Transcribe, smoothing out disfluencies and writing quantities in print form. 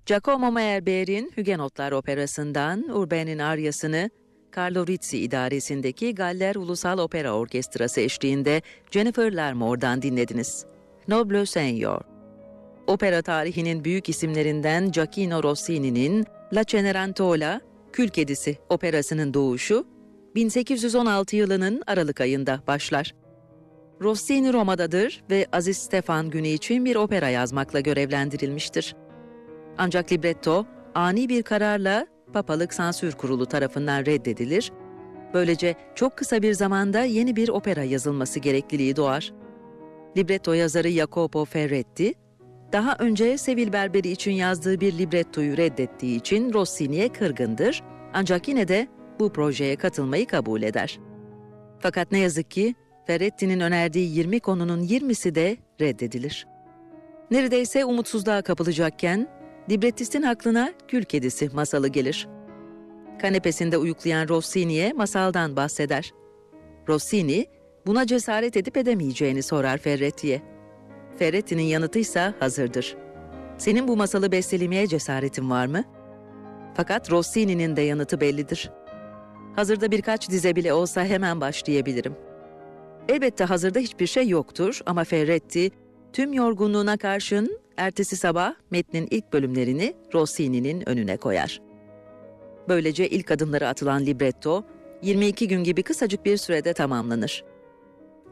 Giacomo Meyerbeer'in Hügenotlar Operası'ndan Urbain'in aryasını Carlo Rizzi idaresindeki Galler Ulusal Opera Orkestrası eşliğinde Jennifer Larmore'dan dinlediniz. Noble Seigneur. Opera tarihinin büyük isimlerinden Gioachino Rossini'nin La Cenerentola, Kül Kedisi operasının doğuşu 1816 yılının Aralık ayında başlar. Rossini Roma'dadır ve Aziz Stefan Günü için bir opera yazmakla görevlendirilmiştir. Ancak libretto ani bir kararla Papalık Sansür Kurulu tarafından reddedilir. Böylece çok kısa bir zamanda yeni bir opera yazılması gerekliliği doğar. Libretto yazarı Jacopo Ferretti, daha önce Sevil Berberi için yazdığı bir librettoyu reddettiği için Rossini'ye kırgındır, ancak yine de bu projeye katılmayı kabul eder. Fakat ne yazık ki Ferretti'nin önerdiği 20 konunun 20'si de reddedilir. Neredeyse umutsuzluğa kapılacakken librettistin aklına Kül Kedisi masalı gelir. Kanepesinde uyuklayan Rossini'ye masaldan bahseder. Rossini, buna cesaret edip edemeyeceğini sorar Ferretti'ye. Ferretti'nin yanıtıysa hazırdır. Senin bu masalı bestelemeye cesaretin var mı? Fakat Rossini'nin de yanıtı bellidir. Hazırda birkaç dize bile olsa hemen başlayabilirim. Elbette hazırda hiçbir şey yoktur ama Ferretti, tüm yorgunluğuna karşın ertesi sabah metnin ilk bölümlerini Rossini'nin önüne koyar. Böylece ilk adımları atılan libretto, 22 gün gibi kısacık bir sürede tamamlanır.